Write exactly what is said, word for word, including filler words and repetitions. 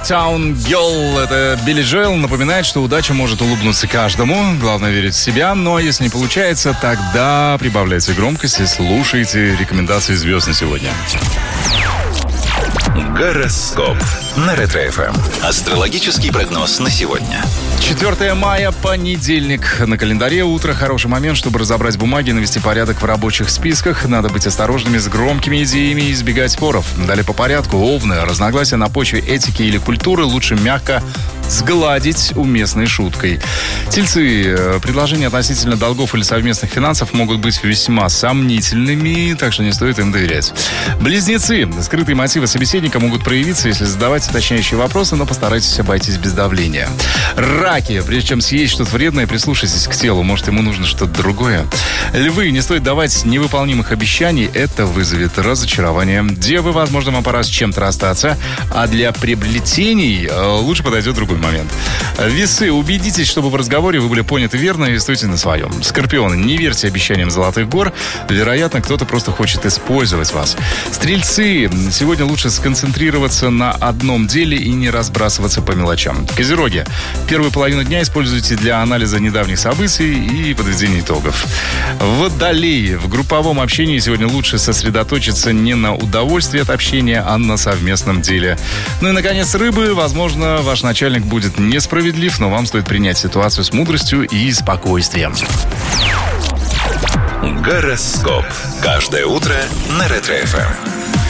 Uptown Girl. Это Билли Джоэл напоминает, что удача может улыбнуться каждому. Главное верить в себя. Но если не получается, тогда прибавляйте громкость и слушайте рекомендации звезд на сегодня. Гороскоп на Ретро-эф эм. Астрологический прогноз на сегодня. четвёртого мая, понедельник. На календаре утро. Хороший момент, чтобы разобрать бумаги и навести порядок в рабочих списках. Надо быть осторожными с громкими идеями и избегать споров. Далее по порядку. Овны. Разногласия на почве этики или культуры лучше мягко сгладить уместной шуткой. Тельцы. Предложения относительно долгов или совместных финансов могут быть весьма сомнительными, так что не стоит им доверять. Близнецы. Скрытые мотивы собеседника могут проявиться, если задавать уточняющие вопросы, но постарайтесь обойтись без давления. Раки. Прежде чем съесть что-то вредное, прислушайтесь к телу. Может, ему нужно что-то другое. Львы. Не стоит давать невыполнимых обещаний. Это вызовет разочарование. Девы. Возможно, вам пора с чем-то расстаться. А для приобретений лучше подойдет другой момент. Весы. Убедитесь, чтобы в разговоре вы были поняты верно и стойте на своем. Скорпионы. Не верьте обещаниям золотых гор. Вероятно, кто-то просто хочет использовать вас. Стрельцы. Сегодня лучше сконцентрироваться на одном деле и не разбрасываться по мелочам. Козероги. Первую половину дня используйте для анализа недавних событий и подведения итогов. Водолеи. В групповом общении сегодня лучше сосредоточиться не на удовольствии от общения, а на совместном деле. Ну и, наконец, рыбы. Возможно, ваш начальник будет несправедлив, но вам стоит принять ситуацию с мудростью и спокойствием. Гороскоп. Каждое утро на Ретро-эф эм.